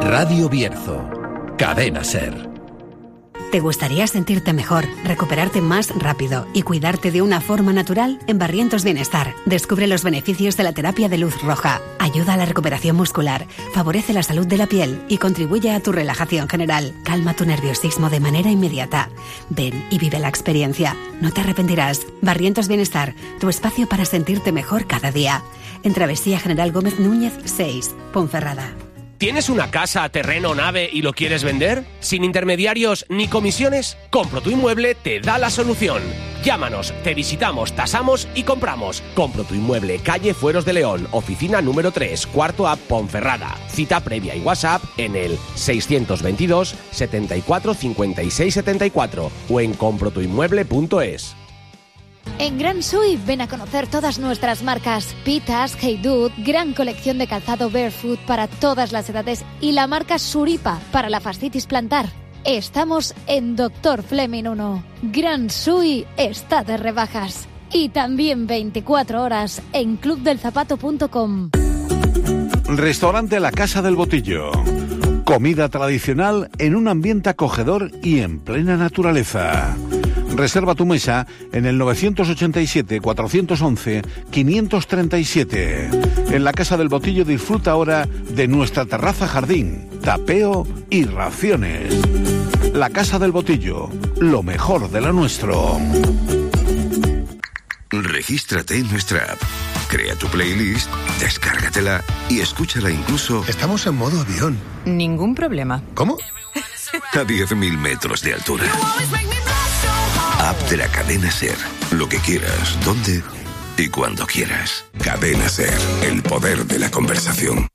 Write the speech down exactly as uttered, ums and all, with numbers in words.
Radio Bierzo, Cadena Ser. ¿Te gustaría sentirte mejor, recuperarte más rápido y cuidarte de una forma natural? En Barrientos Bienestar, descubre los beneficios de la terapia de luz roja. Ayuda a la recuperación muscular, favorece la salud de la piel y contribuye a tu relajación general. Calma tu nerviosismo de manera inmediata. Ven y vive la experiencia. No te arrepentirás. Barrientos Bienestar, tu espacio para sentirte mejor cada día. En Travesía General Gómez Núñez seis, Ponferrada. ¿Tienes una casa, terreno, nave y lo quieres vender? ¿Sin intermediarios ni comisiones? Compro tu Inmueble te da la solución. Llámanos, te visitamos, tasamos y compramos. Compro tu Inmueble, calle Fueros de León, oficina número tres, cuarto A, Ponferrada. Cita previa y WhatsApp en el seiscientos veintidós, setenta y cuatro, cincuenta y seis, setenta y cuatro o en compro tu inmueble punto es. En Gran Sui ven a conocer todas nuestras marcas. Pitas, Hey Dude, gran colección de calzado barefoot para todas las edades y la marca Suripa para la fascitis plantar. Estamos en Doctor Fleming uno. Gran Sui está de rebajas. Y también veinticuatro horas en club del zapato punto com. Restaurante La Casa del Botillo. Comida tradicional en un ambiente acogedor y en plena naturaleza. Reserva tu mesa en el novecientos ochenta y siete, cuatrocientos once, quinientos treinta y siete. En La Casa del Botillo disfruta ahora de nuestra terraza jardín, tapeo y raciones. La Casa del Botillo, lo mejor de lo nuestro. Regístrate en nuestra app. Crea tu playlist, descárgatela y escúchala incluso... Estamos en modo avión. Ningún problema. ¿Cómo? A diez mil metros de altura. App de la Cadena Ser. Lo que quieras, dónde y cuando quieras. Cadena Ser, el poder de la conversación.